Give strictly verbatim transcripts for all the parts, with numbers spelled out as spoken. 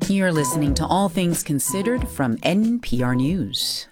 You're listening to All Things Considered from N P R News.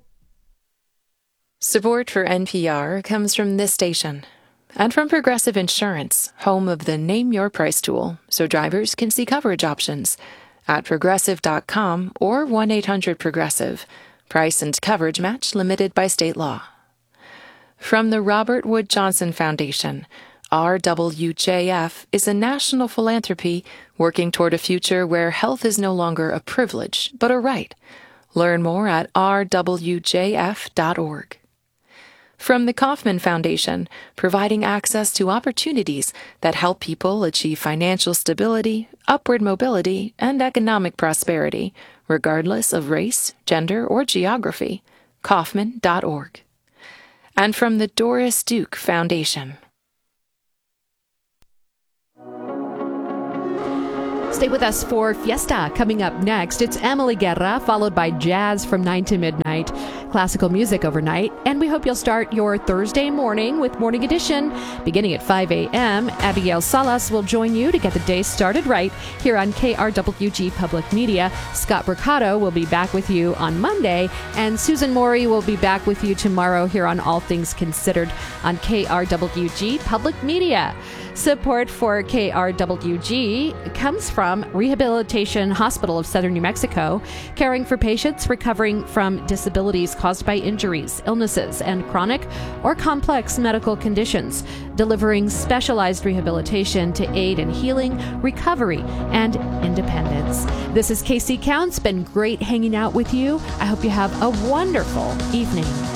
Support for N P R comes from this station and from Progressive Insurance, home of the Name Your Price tool, so drivers can see coverage options at progressive dot com or one eight hundred progressive. Price and coverage match limited by state law. From the Robert Wood Johnson Foundation, R W J F is a national philanthropy working toward a future where health is no longer a privilege, but a right. Learn more at r w j f dot org. From the Kauffman Foundation, providing access to opportunities that help people achieve financial stability, upward mobility, and economic prosperity, regardless of race, gender, or geography. Kauffman dot org. And from the Doris Duke Foundation. Stay with us for Fiesta coming up next. It's Emily Guerra, followed by jazz from nine to midnight, classical music overnight, and we hope you'll start your Thursday morning with Morning Edition. Beginning at five a.m., Abigail Salas will join you to get the day started right here on K R W G Public Media. Scott Mercado will be back with you on Monday, and Susan Morey will be back with you tomorrow here on All Things Considered on K R W G Public Media. Support for K R W G comes from Rehabilitation Hospital of Southern New Mexico, caring for patients recovering from disabilities caused by injuries, illnesses, and chronic or complex medical conditions, delivering specialized rehabilitation to aid in healing, recovery, and independence. This is Casey Counts. Been great hanging out with you. I hope you have a wonderful evening.